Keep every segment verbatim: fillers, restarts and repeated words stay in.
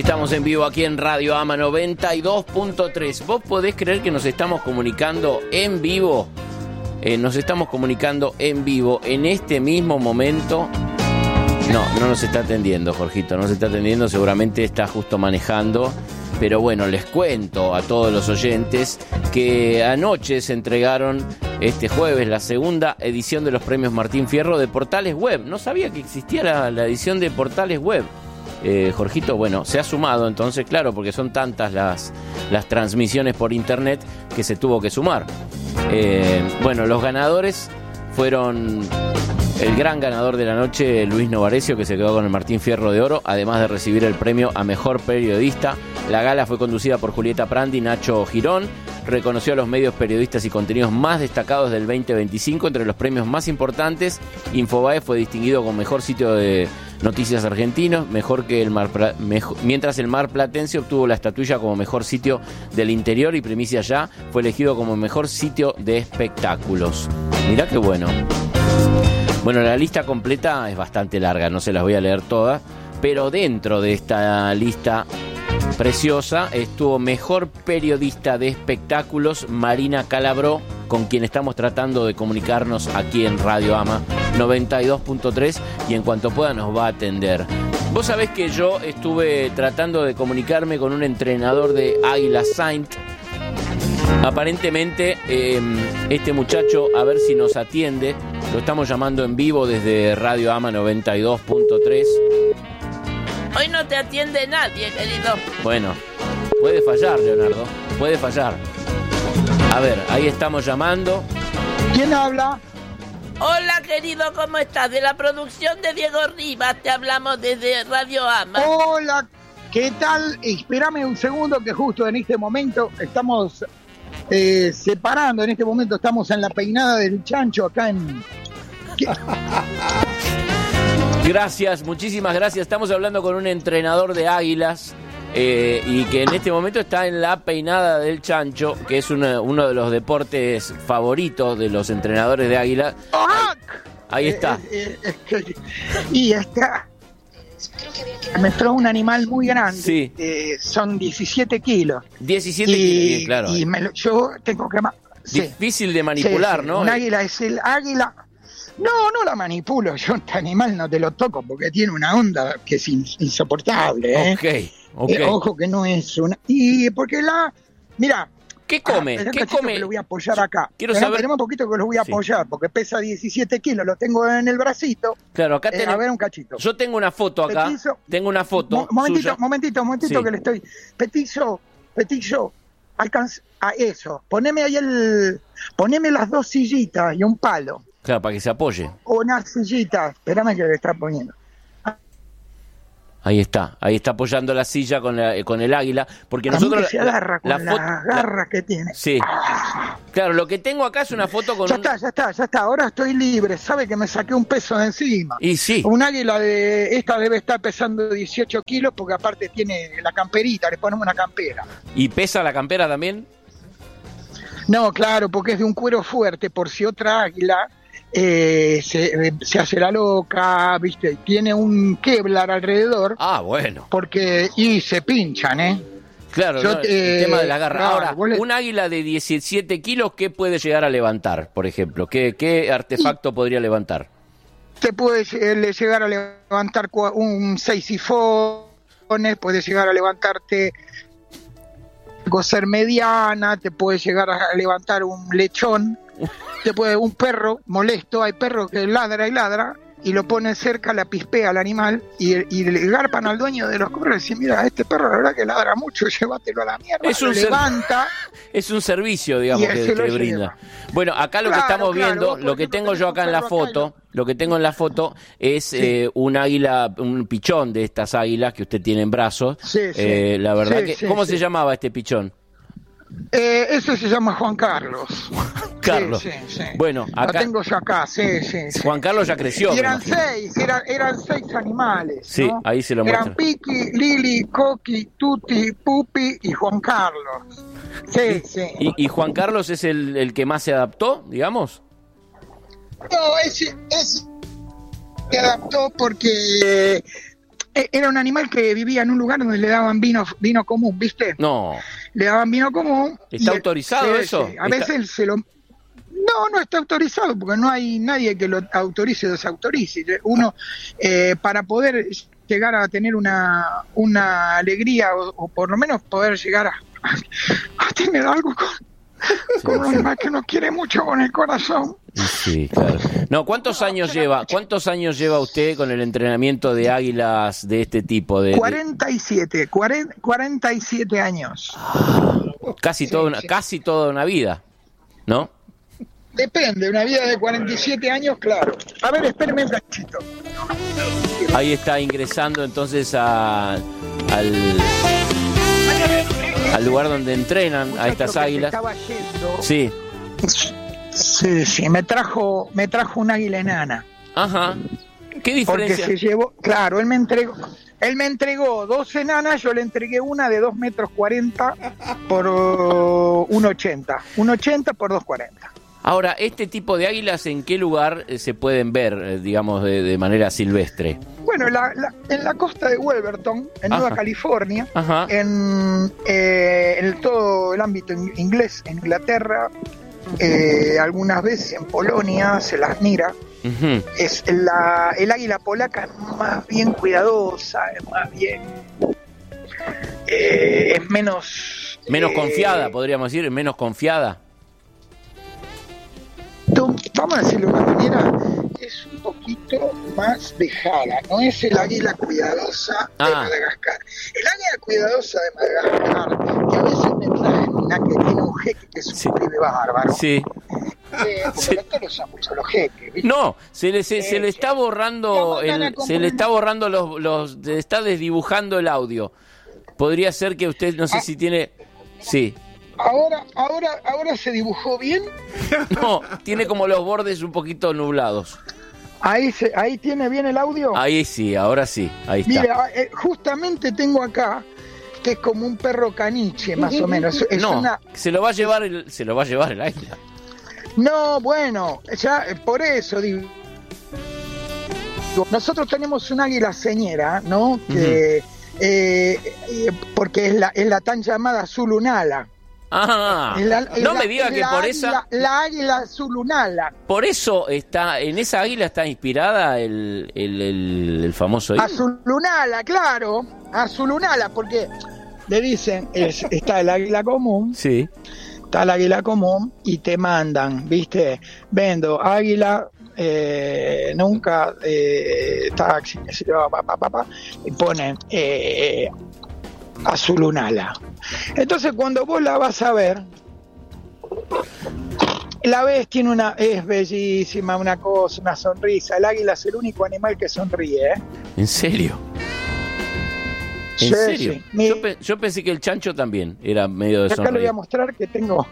Estamos en vivo aquí en Radio Ama noventa y dos punto tres. ¿Vos podés creer que nos estamos comunicando en vivo? Eh, nos estamos comunicando en vivo en este mismo momento. No, no nos está atendiendo, Jorgito, no se está atendiendo, seguramente está justo manejando. Pero bueno, les cuento a todos los oyentes que anoche se entregaron este jueves la segunda edición de los premios Martín Fierro de Portales Web. No sabía que existía la, la edición de Portales Web. Eh, Jorgito, bueno, se ha sumado entonces, claro, porque son tantas las, las transmisiones por internet que se tuvo que sumar. Eh, bueno, los ganadores fueron el gran ganador de la noche, Luis Novarecio, que se quedó con el Martín Fierro de Oro, además de recibir el premio a Mejor Periodista. La gala fue conducida por Julieta Prandi y Nacho Girón. Reconoció a los medios, periodistas y contenidos más destacados del veinte veinticinco. Entre los premios más importantes, Infobae fue distinguido como mejor sitio de noticias argentinos, mejor que el Mar Pla- mejor, mientras el Mar Platense obtuvo la estatuilla como mejor sitio del interior y Primicia Ya fue elegido como mejor sitio de espectáculos. Mirá qué bueno. Bueno, la lista completa es bastante larga, no se las voy a leer todas, pero dentro de esta lista preciosa estuvo mejor periodista de espectáculos Marina Calabró, con quien estamos tratando de comunicarnos aquí en Radio Ama noventa y dos punto tres, y en cuanto pueda nos va a atender. Vos sabés que yo estuve tratando de comunicarme con un entrenador de Águila Saint. Aparentemente eh, este muchacho, a ver si nos atiende, lo estamos llamando en vivo desde Radio Ama noventa y dos punto tres. Hoy no te atiende nadie, querido. Bueno, puede fallar, Leonardo, puede fallar. A ver, ahí estamos llamando. ¿Quién habla? Hola, querido, ¿cómo estás? De la producción de Diego Rivas te hablamos desde Radio Ama. Hola, ¿qué tal? Espérame un segundo que justo en este momento estamos eh, separando, en este momento estamos en la peinada del chancho acá en... Gracias, muchísimas gracias. Estamos hablando con un entrenador de águilas eh, y que en este momento está en la peinada del chancho, que es una, uno de los deportes favoritos de los entrenadores de águilas. ¡Ah! Ahí está. Eh, eh, eh, y está. Me entró un animal muy grande. Sí. Eh, son diecisiete kilos. diecisiete y, kilos, claro. Y me lo, yo tengo que... Ma- Difícil sí, de manipular, sí, sí. ¿no? Un águila es el águila... No, no la manipulo, yo este animal no te lo toco porque tiene una onda que es in- insoportable, ¿eh? Ok, ok. Eh, ojo que no es una... Y porque la... Mira... ¿Qué come? Ah, ¿Qué come? Que lo voy a apoyar acá. Quiero Esperá, saber... esperá un poquito que lo voy a Sí. apoyar porque pesa diecisiete kilos, lo tengo en el bracito. Claro, acá Eh, tenemos... a ver un cachito. Yo tengo una foto acá. Petizo. Tengo una foto Mo- momentito, suya. momentito, momentito Sí. que le estoy... Petizo, Petizo, alcanza... A eso, poneme ahí el... Poneme las dos sillitas y un palo. Claro, para que se apoye. Una sillita, espérame que le está poniendo. Ahí está, ahí está apoyando la silla con, la, con el águila, porque A mí nosotros... que se agarra con la las foto- garras que tiene. Sí. Claro, lo que tengo acá es una foto con Ya un... está, ya está, ya está, ahora estoy libre, sabe que me saqué un peso de encima. Y sí, Un águila de esta debe estar pesando dieciocho kilos porque aparte tiene la camperita, le ponemos una campera. ¿y pesa la campera también? No, claro, porque es de un cuero fuerte, por si otra águila eh, se, eh, se hace la loca, viste, tiene un Kevlar alrededor, Ah, bueno. porque y se pinchan, ¿eh? Claro, Yo no, te- el tema de la garra. claro, Ahora, vos le- un águila de diecisiete kilos, ¿qué puede llegar a levantar, por ejemplo? ¿Qué, qué artefacto podría levantar? Te puede eh, le- llegar a levantar cua- un seis sifones, puede llegar a levantarte coser mediana, te puede llegar a levantar un lechón, te puede un perro molesto, hay perros que ladra y ladra y lo ponen cerca, la pispea al animal y, y le garpan al dueño de los correos y dicen, mira, este perro la verdad que ladra mucho, llévatelo a la mierda. Es un lo ser- levanta. Es un servicio, digamos, Y que, ese lo que lleva. brinda. Bueno, acá lo que Claro, estamos claro, viendo, vos, por lo que ejemplo, tengo yo tenés acá un en la perro acá y foto, lo que tengo en la foto es Sí. eh, un águila, un pichón de estas águilas que usted tiene en brazos. Sí, sí. Eh, la verdad Sí, que, sí, ¿cómo sí. se llamaba este pichón? Eh, eso se llama Juan Carlos. Carlos. Sí, sí, sí. Bueno, acá- Lo tengo yo acá, sí, sí. sí. Juan Carlos ya creció. Y me eran imagino. seis, eran, eran seis animales. Sí, ¿no? ahí se lo muestra. Eran Piki, Lili, Coqui, Tuti, Pupi y Juan Carlos. Sí, sí. ¿Y, y Juan Carlos es el, el que más se adaptó, digamos? No, ese, ese se adaptó porque Era un animal que vivía en un lugar donde le daban vino vino común, ¿viste? No. Le daban vino común. ¿Está autorizado sí, eso? Sí. A Está... veces se lo... No, no está autorizado porque no hay nadie que lo autorice o desautorice. Uno, eh, para poder llegar a tener una, una alegría o, o por lo menos poder llegar a, a, a tener algo con, sí, con un sí. animal que nos quiere mucho con el corazón. Sí, claro. No, ¿cuántos años lleva? ¿Cuántos años lleva usted con el entrenamiento de águilas de este tipo? De, cuarenta y siete, cuarenta, cuarenta y siete años. Casi sí, toda una, sí. casi toda una vida, ¿no? Depende, una vida de cuarenta y siete años, claro. A ver, espérame un cachito. Ahí está ingresando entonces a, al, al lugar donde entrenan a estas águilas. Sí. Sí, sí, me trajo, me trajo un águila enana. Ajá. ¿Qué diferencia? Porque se llevó, claro, él me entregó, él me entregó dos enanas, yo le entregué una de dos metros cuarenta por uh, uno ochenta, uno ochenta por dos cuarenta. Ahora, ¿este tipo de águilas en qué lugar se pueden ver, eh, digamos, de, de manera silvestre? Bueno, la, la, en la costa de Wolverton, en Ajá. Nueva California, Ajá. en, eh, en todo el ámbito inglés, en Inglaterra, eh, algunas veces en Polonia se las mira. Uh-huh. Es la, el águila polaca es más bien cuidadosa, es más bien... Eh, es menos... Menos eh, confiada, podríamos decir, menos confiada. Vamos a decirlo de una manera, es un poquito más dejada, no es el águila cuidadosa de ah. Madagascar. El águila cuidadosa de Madagascar, que a veces me traen una que tiene un jeque que es un sí. pibe bárbaro. Sí. Eh, porque sí. no usan mucho los jeques, ¿viste? No, se le, se, eh, se le está borrando, el, se le está borrando los, los, se está desdibujando el audio. Podría ser que usted, no sé ah. si tiene, sí. Ahora, ahora, ahora se dibujó bien. No, tiene como los bordes un poquito nublados. Ahí se, ahí tiene bien el audio. Ahí sí, ahora sí, ahí está. Mira, eh, justamente tengo acá que es como un perro caniche, más o menos. Es no, una... se lo va a llevar el, se lo va a llevar el águila. No, bueno, ya por eso digo. Nosotros tenemos un águila señera, ¿no? Que uh-huh. eh, eh, porque es la, es la tan llamada zulunala. Ah, la, no la, me diga que por águila, esa... La águila zulunala. Por eso está, en esa águila está inspirada el, el, el, el famoso... A zulunala, claro, a zulunala, porque le dicen, es, está el águila común, sí. está el águila común y te mandan, viste, vendo águila, eh, nunca, eh, taxi, pa, pa, pa, pa, y ponen... Eh, a zulunala. Entonces cuando vos la vas a ver, la ves, tiene una, es bellísima, una cosa, una sonrisa. El águila es el único animal que sonríe, ¿eh? ¿En serio? ¿En sí, serio? Sí. Mi, yo, pe- yo pensé que el chancho también era medio de sonreír. Acá le voy a mostrar que tengo,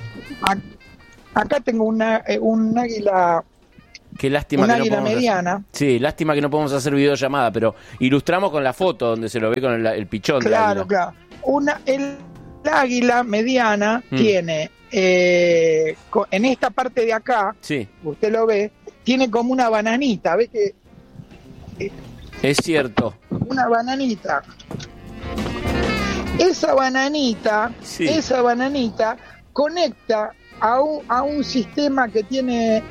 acá tengo una, eh, un águila. Qué lástima una que no águila podemos mediana. Hacer... Sí, lástima que no podemos hacer videollamada, pero ilustramos con la foto donde se lo ve con el, el pichón. Claro, claro. Una, el, el águila mediana mm. tiene, eh, en esta parte de acá, sí. usted lo ve, tiene como una bananita, ¿ves que? Eh, es cierto. Una bananita. Esa bananita, sí. esa bananita conecta a un, a un sistema que tiene...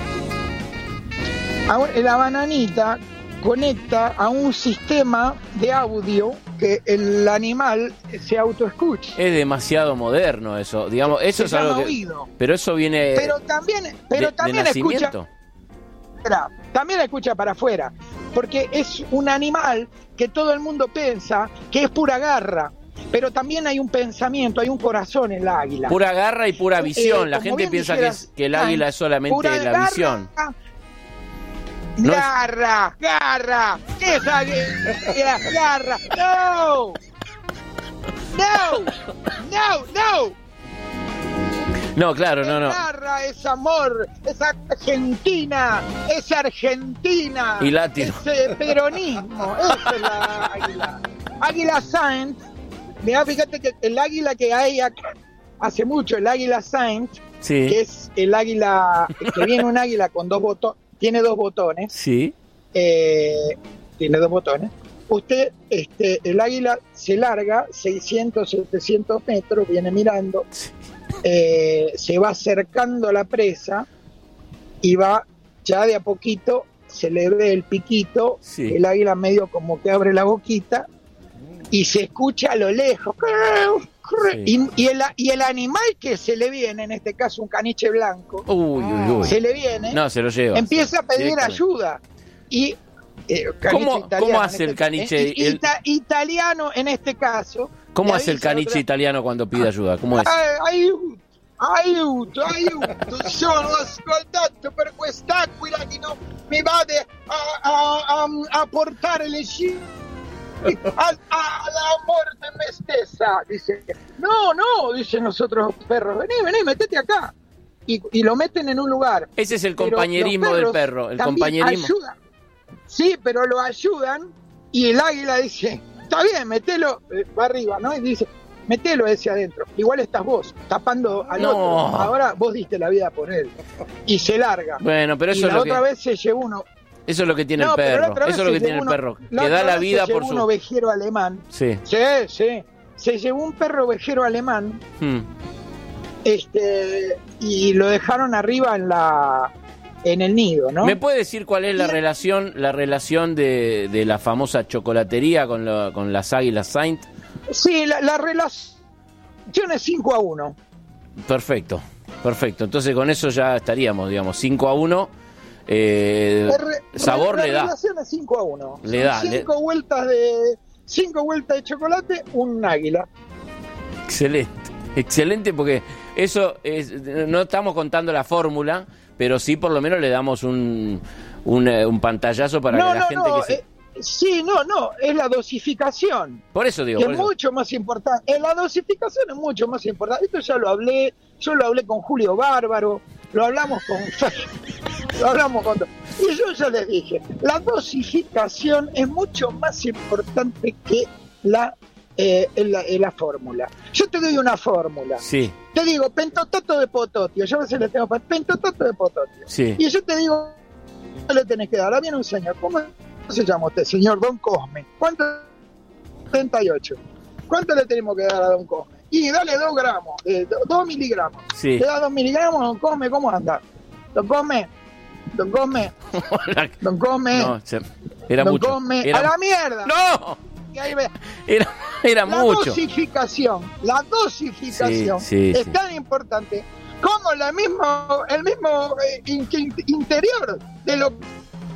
La bananita conecta a un sistema de audio que el animal se autoescucha. Es demasiado moderno eso, digamos, eso se es algo que... Oído. Pero eso viene Pero también, pero de, también de escucha... También escucha para afuera, porque es un animal que todo el mundo piensa que es pura garra. Pero también hay un pensamiento, hay un corazón en la águila. Pura garra y pura visión. Eh, la gente piensa dijeras, que, es, que el águila es solamente la garra, visión. No garra, es... garra, ¿qué es águila? Garra, no, no, no, no. No, claro, no, no. Garra, es amor, es Argentina, es Argentina. Y latino. Es eh, peronismo, esa es la águila. Águila Saint. Mirá, fíjate que el águila que hay acá, hace mucho, el águila Saint, sí. que es el águila, que viene un águila con dos botones, tiene dos botones. Sí. Eh, tiene dos botones. usted, este, el águila se larga seiscientos, setecientos metros, viene mirando, eh, se va acercando a la presa y va ya de a poquito, se le ve el piquito, sí. El águila medio como que abre la boquita y se escucha a lo lejos. Sí. Y, y, el, y el animal que se le viene, en este caso un caniche blanco, uy, uy, uy. se le viene, no, se lo lleva, empieza a pedir ayuda. Y eh, ¿Cómo, italiano, ¿Cómo hace este, el caniche? Eh, el... Ita, italiano en este caso. ¿Cómo hace el caniche otra... italiano cuando pide ayuda? ¿Cómo es? Aiuto, aiuto, aiuto, sono ascoltato per quest'aquila che non mi vade a, a, a, a portare le scie a, a la muerte me stessa. Dice, no, no, dicen nosotros perros, vení, vení, metete acá. Y, y lo meten en un lugar. Ese es el compañerismo del perro, el compañerismo. Ayudan. Sí, pero lo ayudan y el águila dice, está bien, metelo, eh, va arriba, ¿no? Y dice, metelo ese adentro. Igual estás vos, tapando al no. otro. Ahora vos diste la vida por él. Y se larga. Bueno, pero eso y es la lo otra que... vez se llevó uno. Eso es lo que tiene no, el perro. Eso es lo que tiene uno, el perro. La que da la vida se por llevó su... un ovejero alemán. Sí. Sí, sí. Se llevó un perro ovejero alemán. Hmm. Este, y lo dejaron arriba en la en el nido, ¿no? ¿Me puede decir cuál es la Bien. relación la relación de, de la famosa chocolatería con, lo, con las Águilas Saint? Sí, la, la relación es cinco a uno. Perfecto, perfecto. Entonces con eso ya estaríamos, digamos, cinco a uno. Eh, re, sabor la, le la da. La relación es cinco a uno. Le da. Cinco le... vueltas de cinco vueltas de chocolate, un águila. Excelente. Excelente, porque eso es, no estamos contando la fórmula, pero sí por lo menos le damos un, un, un pantallazo para no, que la no, gente no, que se... eh, sí, no, no, es la dosificación. Por eso digo. Que por es eso. mucho más importante. En la dosificación es mucho más importante. Esto ya lo hablé, yo lo hablé con Julio Bárbaro, lo hablamos con... lo hablamos con... Y yo ya les dije, la dosificación es mucho más importante que la... Eh, en la, en la fórmula. Yo te doy una fórmula. Sí. Te digo pentotato de pototio. Yo a veces le tengo pentotato de pototio. Sí. Y yo te digo, ¿qué le tenés que dar? Ahora viene un señor. ¿Cómo se llama usted, señor Don Cosme? ¿Cuánto? treinta y ocho. ¿Cuánto le tenemos que dar a Don Cosme? Y dale dos gramos, eh, dos miligramos. Sí. Le da dos miligramos, Don Cosme, ¿cómo anda? Don Cosme, Don Cosme, Don Cosme, no, era Don mucho. Cosme, Era... a la mierda. ¡No! Y ahí ve. Era, era la mucho. Dosificación, la dosificación sí, sí, es sí. tan importante como la mismo, el mismo eh, in, in, interior de lo que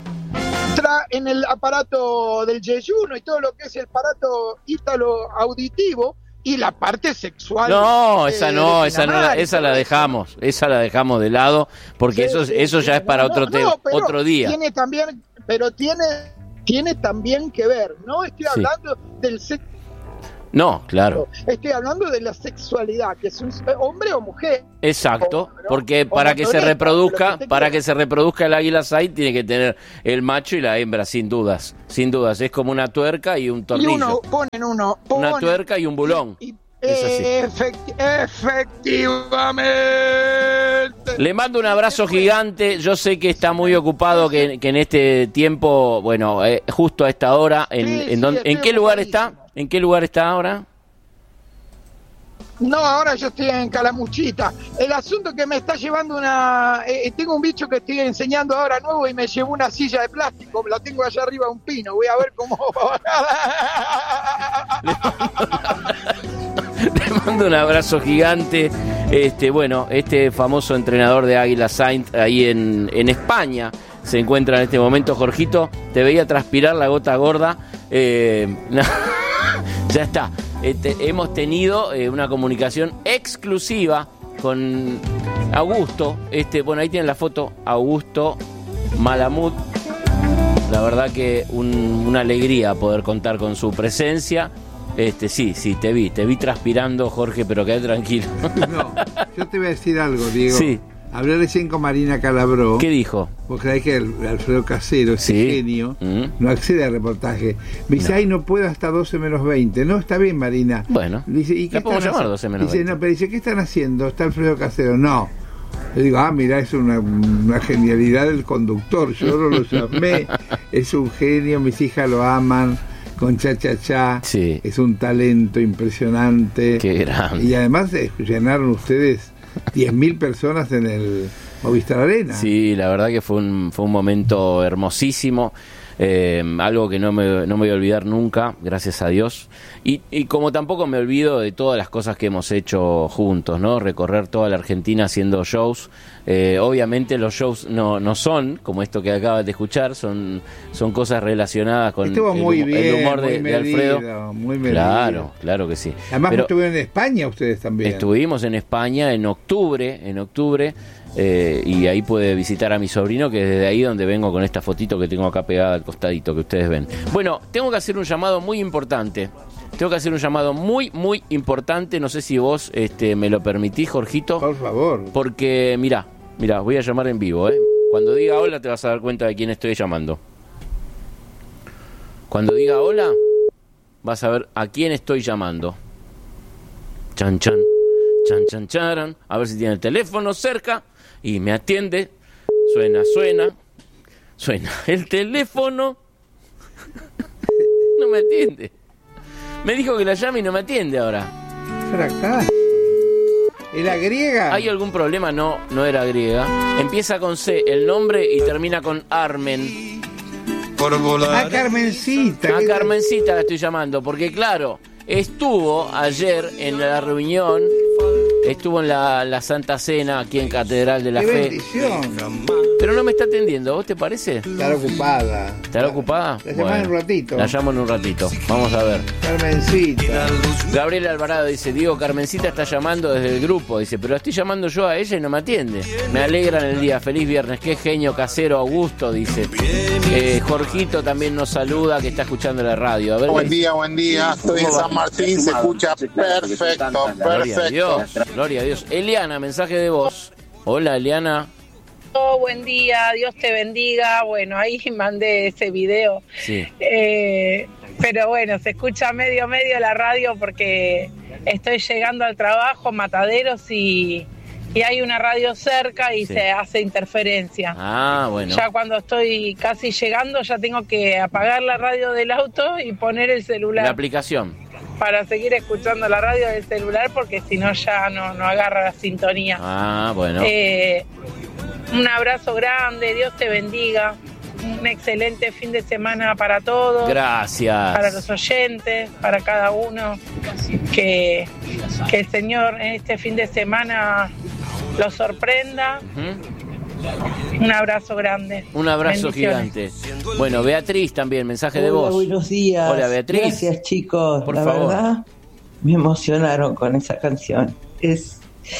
entra en el aparato del yeyuno y todo lo que es el aparato ítalo auditivo y la parte sexual. No, esa eh, no, esa no, esa la dejamos, esa la dejamos de lado porque sí, eso, sí, eso sí, ya sí, es para no, otro, te, no, otro día. Tiene también, pero tiene tiene también que ver, no estoy hablando sí. del sexo. No, claro. Estoy hablando de la sexualidad, que es un hombre o mujer. Exacto, o, ¿no? porque para que se reproduzca, que para que se reproduzca el águila Saint tiene que tener el macho y la hembra, sin dudas, sin dudas. Es como una tuerca y un tornillo. Y uno ponen uno, ponen, una tuerca y un bulón. Y, y, es así. Efect- efectivamente. Le mando un abrazo gigante. Yo sé que está muy ocupado, que, que en este tiempo, bueno, eh, justo a esta hora, en, sí, en, don, sí, ¿en qué lugar está? ¿En qué lugar está ahora? No, ahora yo estoy en Calamuchita. El asunto es que me está llevando una... Eh, tengo un bicho que estoy enseñando ahora nuevo y me llevó una silla de plástico. La tengo allá arriba un pino. Voy a ver cómo... Le mando un abrazo gigante. Este, bueno, este famoso entrenador de Águila Saint ahí en, en España se encuentra en este momento. Jorgito, te veía transpirar la gota gorda. Eh, no, ya está. Este, hemos tenido eh, una comunicación exclusiva con Augusto. Este, bueno, ahí tienen la foto. Augusto Malamud. La verdad que un, una alegría poder contar con su presencia. Este, sí, sí, te vi, te vi transpirando, Jorge, pero quedé tranquilo. No, yo te voy a decir algo, Diego. Sí. Hablé recién con Marina Calabró. ¿Qué dijo? Vos creés que el Alfredo Casero, ese sí. genio, mm. no accede al reportaje. Me dice, no. ay, no puedo hasta doce menos veinte. No, está bien, Marina. Bueno, dice, ¿y qué podemos llamar doce menos veinte. Dice, no, pero dice, ¿qué están haciendo? Está Alfredo Casero. No. Le digo, ah, mira, es una, una genialidad del conductor. Yo no lo llamé. Es un genio, mis hijas lo aman. con Cha Cha Cha. Sí. Es un talento impresionante. Qué grande. Y además eh, llenaron ustedes diez mil personas en el Movistar Arena. Sí, la verdad que fue un, fue un momento hermosísimo. Eh, algo que no me, no me voy a olvidar nunca, gracias a Dios, y, y como tampoco me olvido de todas las cosas que hemos hecho juntos, ¿no? Recorrer toda la Argentina haciendo shows. Eh, obviamente los shows no, no son como esto que acabas de escuchar, son, son cosas relacionadas con el, muy hum- bien, el humor de, muy de medido, Alfredo. muy medido. Claro, claro que sí. Además Pero estuvieron en España ustedes también. estuvimos en España en octubre, en octubre. Eh, y ahí puede visitar a mi sobrino, que es desde ahí donde vengo con esta fotito que tengo acá pegada al costadito que ustedes ven. Bueno, tengo que hacer un llamado muy importante. Tengo que hacer un llamado muy, muy importante. No sé si vos este, me lo permitís, Jorgito. Por favor. Porque, mirá, mirá, voy a llamar en vivo, ¿eh? Cuando diga hola te vas a dar cuenta de quién estoy llamando. Cuando diga hola, vas a ver a quién estoy llamando. Chan, chan. Chan, chan, charan. A ver si tiene el teléfono cerca. Y me atiende, suena, suena, suena el teléfono, no me atiende. Me dijo que la llame y no me atiende ahora. Fracaso. ¿Era griega? ¿Hay algún problema? No, no era griega. Empieza con C el nombre y termina con Armen. A Carmencita. A Carmencita la estoy llamando, porque claro, estuvo ayer en la reunión. Estuvo en la, la Santa Cena aquí en Catedral de la ¡Qué Fe. bendición! Pero no me está atendiendo, ¿vos te parece? Estará ocupada. ¿Estará ocupada? La llamás en un ratito. La llamo en un ratito. Vamos a ver. Carmencita. Gabriel Alvarado dice, Diego, Carmencita está llamando desde el grupo. Dice, pero estoy llamando yo a ella y no me atiende. Me alegran el día. Feliz viernes. Qué genio casero Augusto, dice. Eh, Jorgito también nos saluda, que está escuchando la radio. A ver, buen día, buen día. Estoy en San Martín, se escucha perfecto, Gloria a Dios. perfecto. Gloria a Dios. Eliana, mensaje de voz. Hola, Eliana. Oh, buen día, Dios te bendiga. Bueno, ahí mandé ese video. Sí. Eh, pero bueno, se escucha medio medio la radio porque estoy llegando al trabajo, Mataderos, y, y hay una radio cerca y Sí. se hace interferencia. Ah, bueno. Ya cuando estoy casi llegando ya tengo que apagar la radio del auto y poner el celular La aplicación. para seguir escuchando la radio del celular porque si no ya no, no agarra la sintonía. Ah, bueno. Eh, un abrazo grande, Dios te bendiga, un excelente fin de semana para todos, Gracias. para los oyentes, para cada uno, que, que el Señor en este fin de semana los sorprenda. Ujú. Un abrazo grande. Un abrazo Bendiciones. gigante. Bueno, Beatriz también, mensaje de Hola, voz. buenos días. Hola, Beatriz. Gracias, chicos. Por la favor. verdad, me emocionaron con esa canción. Es,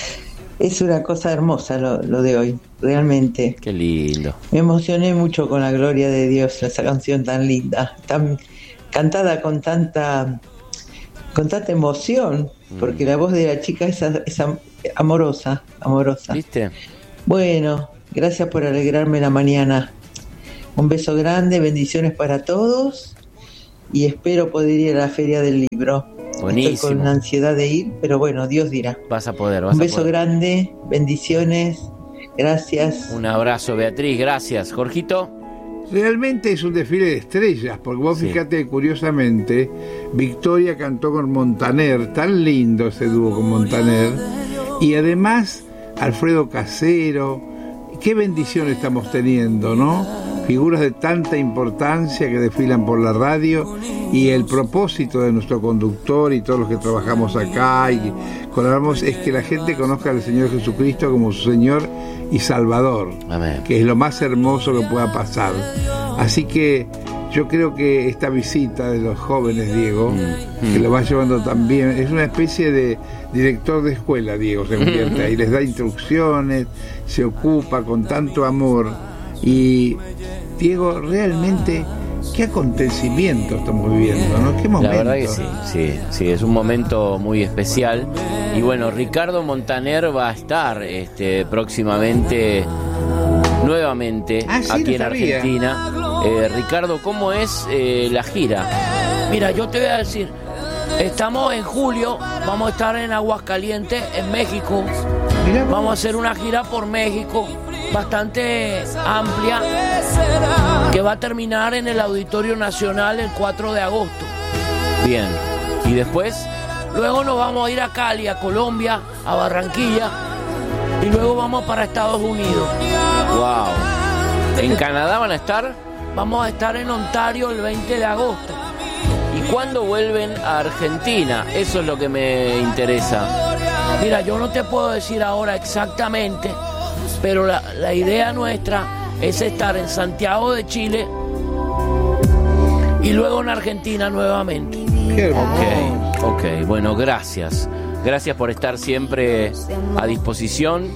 es una cosa hermosa lo, lo de hoy, realmente. Qué lindo. Me emocioné mucho con la gloria de Dios, esa canción tan linda, tan cantada con tanta, con tanta emoción, porque la voz de la chica es, es am- amorosa, amorosa. ¿Viste? Bueno, gracias por alegrarme la mañana. Un beso grande, bendiciones para todos y espero poder ir a la Feria del Libro. Buenísimo. Estoy con ansiedad de ir, pero bueno, Dios dirá. Vas a poder, vas Un a beso poder. grande, bendiciones, gracias. Un abrazo, Beatriz, gracias. Jorgito. Realmente es un desfile de estrellas, porque vos Sí. fíjate, curiosamente, Victoria cantó con Montaner, tan lindo ese dúo con Montaner, y además Alfredo Casero, qué bendición estamos teniendo, ¿no? Figuras de tanta importancia que desfilan por la radio, y el propósito de nuestro conductor y todos los que trabajamos acá y colaboramos es que la gente conozca al Señor Jesucristo como su Señor y Salvador, Amén. que es lo más hermoso que pueda pasar. Así que yo creo que esta visita de los jóvenes, Diego, Mm, que mm. lo va llevando también, es una especie de director de escuela, Diego, se convierte ahí, les da instrucciones, se ocupa con tanto amor. Y Diego, realmente, qué acontecimiento estamos viviendo, ¿no? Qué momento. La verdad que sí, sí, sí, es un momento muy especial. Y bueno, Ricardo Montaner va a estar este, próximamente, nuevamente, Ah, sí, aquí no en sabía. Argentina. Eh, Ricardo, ¿cómo es eh, la gira? Mira, yo te voy a decir, estamos en julio, vamos a estar en Aguascalientes, en México. Mirá vos. Vamos a hacer una gira por México bastante amplia que va a terminar en el Auditorio Nacional el cuatro de agosto. Bien, y después, luego nos vamos a ir a Cali, a Colombia, a Barranquilla, y luego vamos para Estados Unidos. Wow. ¿En Canadá van a estar? Vamos a estar en Ontario el veinte de agosto. ¿Y cuándo vuelven a Argentina? Eso es lo que me interesa. Mira, yo no te puedo decir ahora exactamente, pero la, la idea nuestra es estar en Santiago de Chile y luego en Argentina nuevamente. Qué hermoso. Ok, ok, bueno, gracias. Gracias por estar siempre a disposición.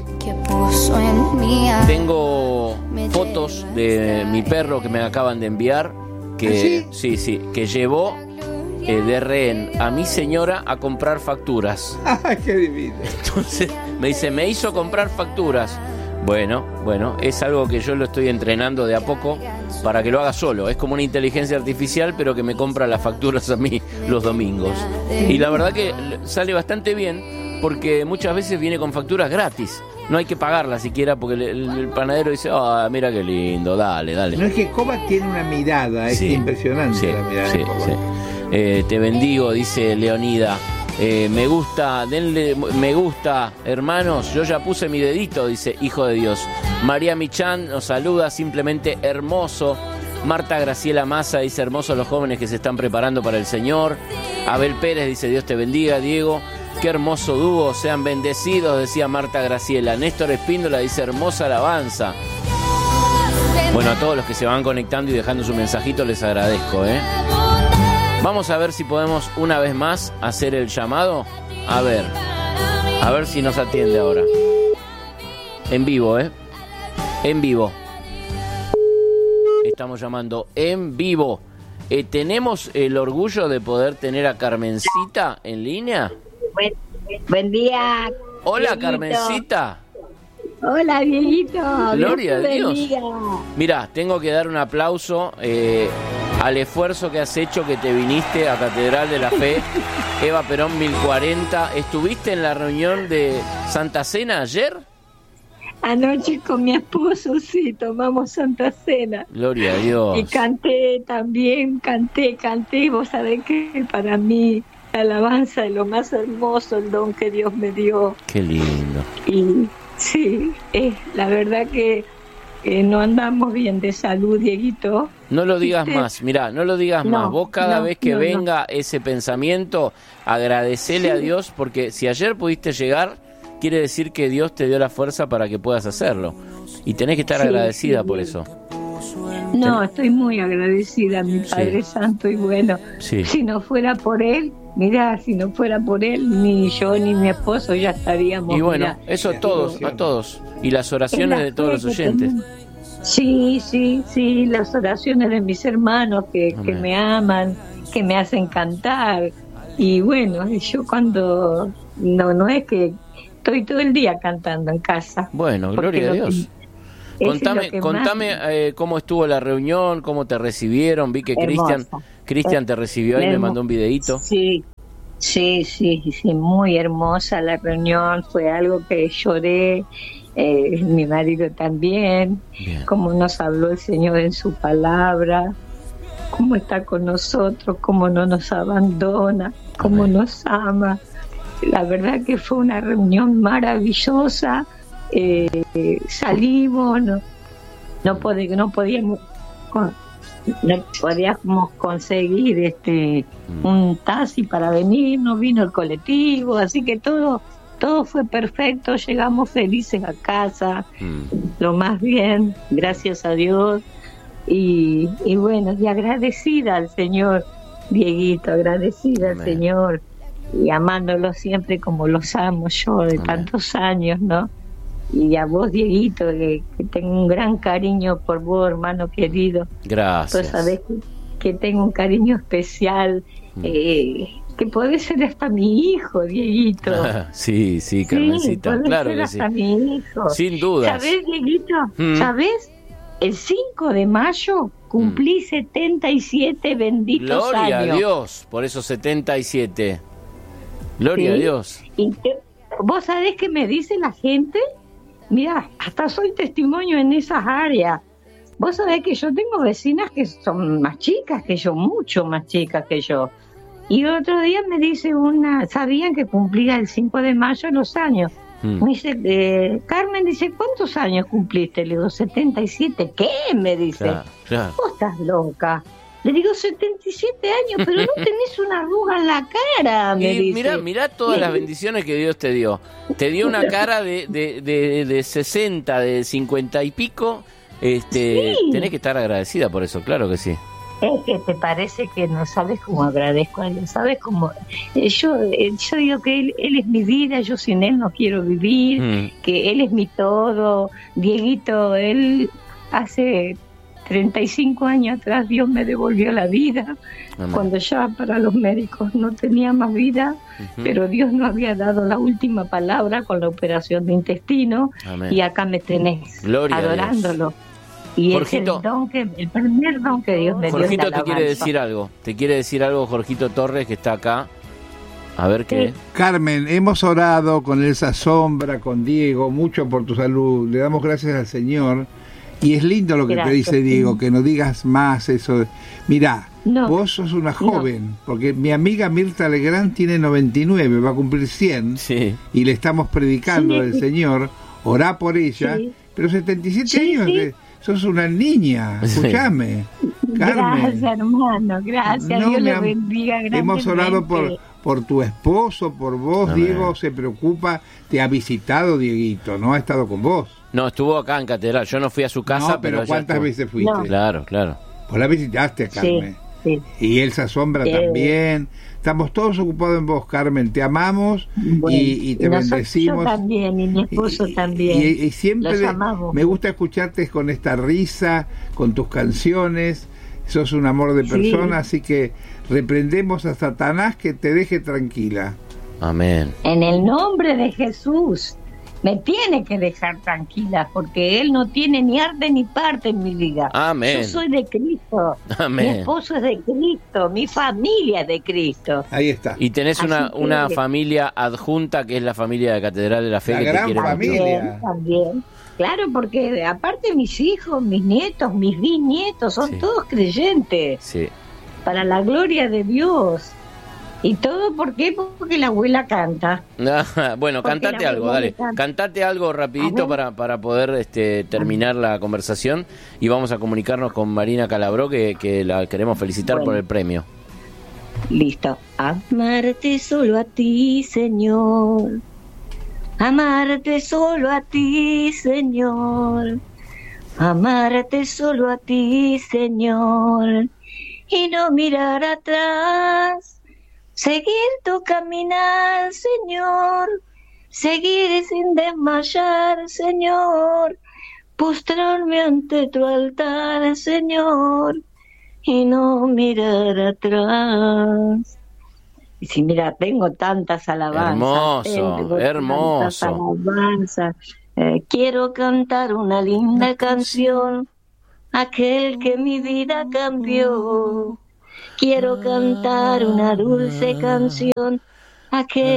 Tengo fotos de mi perro que me acaban de enviar, que sí, sí, que llevó eh, de rehén a mi señora a comprar facturas. ¡Ah, qué divino! Entonces me dice, me hizo comprar facturas. Bueno, bueno, es algo que yo lo estoy entrenando de a poco para que lo haga solo. Es como una inteligencia artificial, pero que me compra las facturas a mí los domingos. Y la verdad que sale bastante bien, porque muchas veces viene con facturas gratis. No hay que pagarlas siquiera, porque el, el, el panadero dice, ah, oh, mira qué lindo, dale, dale. No, es que Coba tiene una mirada, es sí, impresionante sí, la mirada sí, de Coba. Sí. Eh, te bendigo, dice Leonida. Eh, me gusta, denle me gusta, hermanos. Yo ya puse mi dedito, dice Hijo de Dios. María Michan nos saluda, simplemente hermoso. Marta Graciela Massa dice, hermosos los jóvenes que se están preparando para el Señor. Abel Pérez dice, Dios te bendiga, Diego. Qué hermoso dúo, sean bendecidos, decía Marta Graciela. Néstor Espíndola dice, hermosa alabanza. Bueno, a todos los que se van conectando y dejando su mensajito les agradezco, ¿eh? Vamos a ver si podemos una vez más hacer el llamado. A ver, a ver si nos atiende ahora. En vivo, ¿eh? En vivo. Estamos llamando en vivo. Eh, ¿Tenemos el orgullo de poder tener a Carmencita en línea? Buen, buen día. Hola, Dieguito. Carmencita. Hola, Dieguito. Gloria a Dios. Bendiga. Mirá, tengo que dar un aplauso eh, al esfuerzo que has hecho, que te viniste a Catedral de la Fe, Eva Perón mil cuarenta. ¿Estuviste en la reunión de Santa Cena ayer? Anoche con mi esposo, sí, tomamos Santa Cena. Gloria a Dios. Y canté también, canté, canté. Vos sabés que para mí la alabanza es lo más hermoso, el don que Dios me dio. Qué lindo. Y sí, es la verdad que eh, no andamos bien de salud, Dieguito. No lo digas ¿Viste? más, mirá, no lo digas No, más. Vos cada no, vez que no, venga no. ese pensamiento, agradecele Sí. a Dios, porque si ayer pudiste llegar, quiere decir que Dios te dio la fuerza para que puedas hacerlo. Y tenés que estar Sí, agradecida sí, por bien. eso. No, estoy muy agradecida a mi Padre Sí. Santo y bueno, Sí. si no fuera por él, mirá, si no fuera por él, ni yo ni mi esposo ya estaríamos. Y bueno, mirá. eso a todos, a todos. Y las Es oraciones la de todos fe los que oyentes. tenemos. Sí, sí, sí, las oraciones de mis hermanos que, que Amén. me aman, que me hacen cantar. Y bueno, yo cuando, no, no es que estoy todo el día cantando en casa. Bueno, Porque gloria a lo que- Dios. eso es Contame, lo que contame más- eh, cómo estuvo la reunión, cómo te recibieron. Vi que Hermosa. Cristian Cristian te recibió y me Hermo- mandó un videíto. Sí, sí, sí, sí, muy hermosa la reunión, fue algo que lloré, eh, mi marido también, Bien. cómo nos habló el Señor en su palabra, cómo está con nosotros, cómo no nos abandona, cómo Amén. nos ama. La verdad que fue una reunión maravillosa, eh, salimos, no, no, pod- no podíamos... con- no podíamos conseguir este Mm. un taxi para venir, no vino el colectivo, así que todo todo fue perfecto, llegamos felices a casa, Mm. lo más bien, gracias a Dios, y, y bueno, y agradecida al Señor, Dieguito, agradecida Amén. al Señor, y amándolo siempre como los amo yo de Amén. tantos años, ¿no? Y a vos, Dieguito, que, que tengo un gran cariño por vos, hermano querido. Vos Gracias. sabés que, que tengo un cariño especial, Mm. eh, que puede ser hasta mi hijo, Dieguito. Sí, sí, Sí, Carmencita, puede claro ser que sí. hasta mi hijo. Sin dudas. ¿Sabés, Dieguito? Mm. ¿Sabés? El cinco de mayo cumplí setenta y siete benditos Gloria años. a Dios por esos setenta y siete. Gloria Sí. a Dios. Y te- ¿Vos sabés qué me dice la gente? mirá, hasta soy testimonio en esas áreas. Vos sabés que yo tengo vecinas que son más chicas que yo, mucho más chicas que yo. Y otro día me dice una, sabían que cumplía el cinco de mayo los años. Mm. Me dice, eh, Carmen, dice, ¿cuántos años cumpliste? Le digo, setenta y siete. ¿Qué? Me dice, claro, claro. Vos estás loca. Le digo, setenta y siete años, pero no tenés una arruga en la cara, me y dice. Mirá, mirá todas sí. las bendiciones que Dios te dio. Te dio una cara de, de, de, de sesenta, de cincuenta y pico. Este, sí. Tenés que estar agradecida por eso, claro que sí. Es que te parece que no sabes cómo agradezco a él, sabes cómo. Yo, yo digo que él, él es mi vida, yo sin él no quiero vivir, mm. que él es mi todo. Dieguito, él hace treinta y cinco años atrás Dios me devolvió la vida. Amén. Cuando ya para los médicos no tenía más vida, uh-huh. pero Dios no había dado la última palabra con la operación de intestino. Amén. Y acá me tenés, Gloria adorándolo. Y Jorgito, es el, don que, el primer don que Dios me Jorgito dio. Jorgito te quiere decir algo, te quiere decir algo Jorgito Torres, que está acá. A ver qué. Sí. Carmen, hemos orado con Elsa Sombra, con Diego, mucho por tu salud. Le damos gracias al Señor. Y es lindo lo que gracias, te dice Diego, que no digas más eso. Mirá, no, vos sos una joven, no. porque mi amiga Mirta Legrand tiene noventa y nueve, va a cumplir cien, sí. y le estamos predicando sí. del Señor, orá por ella, sí. pero setenta y siete sí, años... Sí. De, sos una niña, escuchame. Sí. Carmen. Gracias, hermano, gracias. No, Dios le bendiga grandemente. Hemos orado por, por tu esposo, por vos. Amén. Diego se preocupa, te ha visitado, Dieguito, ¿no? Ha estado con vos. No, estuvo acá en Catedral. Yo no fui a su casa, no, pero, pero ¿cuántas veces fuiste? No. Claro, claro. Vos la visitaste, Carmen. Sí, sí. Y Elsa Sombra sí. también. Estamos todos ocupados en vos, Carmen. Te amamos bueno, y, y te bendecimos. Yo también, y mi esposo y, también. Y, y siempre de, me gusta escucharte con esta risa, con tus canciones. Sos un amor de persona, sí. así que reprendemos a Satanás que te deje tranquila. Amén. En el nombre de Jesús. Me tiene que dejar tranquila, porque él no tiene ni arte ni parte en mi vida. Amén. Yo soy de Cristo. Amén. Mi esposo es de Cristo, mi familia es de Cristo. Ahí está. Y tenés una, que... una familia adjunta, que es la familia de Catedral de la Fe. La que gran te quiere familia. También, también. Claro, porque aparte mis hijos, mis nietos, mis bisnietos, son sí. todos creyentes. Sí. Para la gloria de Dios. ¿Y todo por qué? Porque la abuela canta. Bueno, porque cantate algo, dale. Canta. Cantate algo rapidito para, para poder este, terminar la conversación y vamos a comunicarnos con Marina Calabró, que, que la queremos felicitar bueno. por el premio. Listo. Amarte solo a ti, Señor. Amarte solo a ti, Señor. Amarte solo a ti, Señor. Y no mirar atrás. Seguir tu caminar, Señor, seguir sin desmayar, Señor, postrarme ante tu altar, Señor, y no mirar atrás. Y si mira, tengo tantas alabanzas. Hermoso, tengo hermoso. Tantas alabanzas. Eh, quiero cantar una linda canción, aquel que mi vida cambió. Quiero cantar una dulce canción, aquel